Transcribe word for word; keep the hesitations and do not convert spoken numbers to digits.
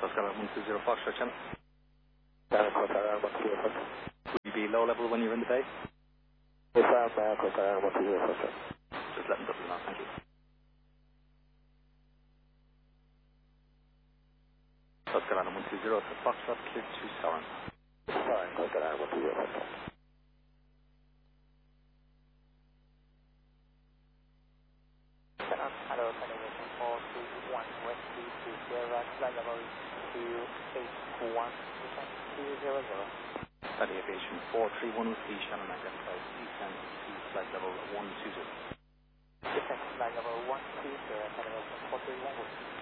Oscar one two zero Foxtrot channel. Oscar one two zero Foxtrot. Will you be low level when you're in the bay? Yes, I'm Oscar one two zero Foxtrot. Just let them double now, thank you. Oscar one two zero to Foxtrot, clear to Soren. Soren, Oscar one two zero Foxtrot. Hello, Canadian four two one, West two two zero, flight level two eight one, two zero zero. That aviation four three one with the Shannon identified descent to flight level one two zero. Descent flight level one two zero, Canadian four three one with